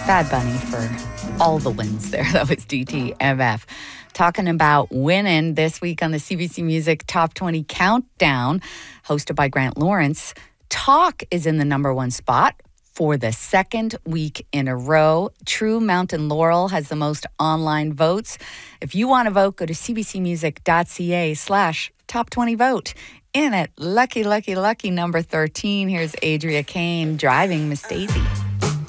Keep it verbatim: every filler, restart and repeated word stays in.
Bad Bunny for all the wins there. That was D T M F. Talking about winning this week on the C B C Music Top twenty Countdown, hosted by Grant Lawrence. Talk is in the number one spot for the second week in a row. True Mountain Laurel has the most online votes. If you want to vote, go to cbcmusic.ca slash top 20 vote. In at lucky, lucky, lucky number thirteen, here's Adria Kane driving Miss Daisy.